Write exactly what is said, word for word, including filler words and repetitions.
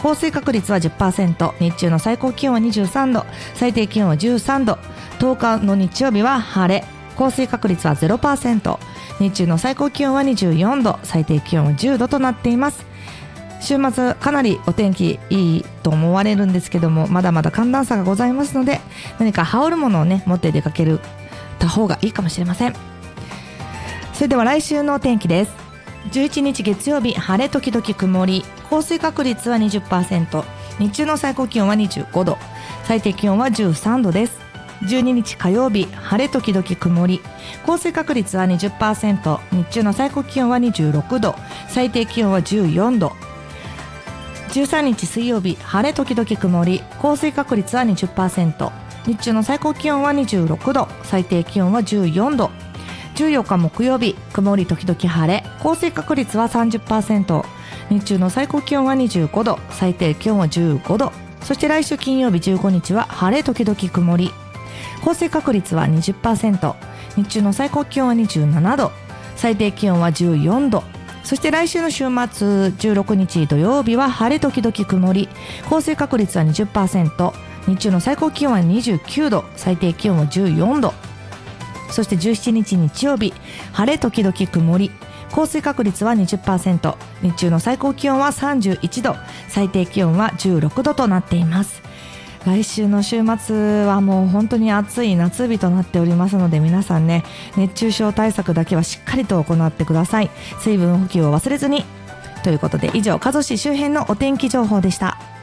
降水確率は じゅっパーセント、 日中の最高気温はにじゅうさんど、最低気温はじゅうさんど。とおかの日曜日は晴れ、降水確率は ゼロパーセント、 日中の最高気温はにじゅうよんど、最低気温はじゅうどとなっています。週末かなりお天気いいと思われるんですけども、まだまだ寒暖差がございますので、何か羽織るものをね持って出かけるた方がいいかもしれません。それでは来週のお天気です。じゅういちにち月曜日、晴れ時々曇り、降水確率は にじゅっパーセント、 日中の最高気温はにじゅうごど、最低気温はじゅうさんどです。じゅうににち火曜日、晴れ時々曇り、降水確率は にじゅっパーセント、 日中の最高気温はにじゅうろくど、最低気温はじゅうよんど。じゅうさんにち水曜日、晴れ時々曇り、降水確率は にじゅっパーセント、 日中の最高気温はにじゅうろくど、最低気温はじゅうよんど。じゅうよっか木曜日、曇り時々晴れ、降水確率は さんじゅっパーセント、 日中の最高気温はにじゅうごど、最低気温はじゅうごど。そして来週金曜日じゅうごにちは晴れ時々曇り、降水確率は にじゅっパーセント、 日中の最高気温はにじゅうななど、最低気温はじゅうよんど。そして来週の週末じゅうろくにち土曜日は晴れ時々曇り、降水確率は にじゅっパーセント、 日中の最高気温はにじゅうきゅうど、最低気温はじゅうよんど。そしてじゅうしちにち日曜日、晴れ時々曇り、降水確率は にじゅっパーセント、 日中の最高気温はさんじゅういちど、最低気温はじゅうろくどとなっています。来週の週末はもう本当に暑い夏日となっておりますので、皆さんね、熱中症対策だけはしっかりと行ってください。水分補給を忘れずに。ということで以上、加須市周辺のお天気情報でした。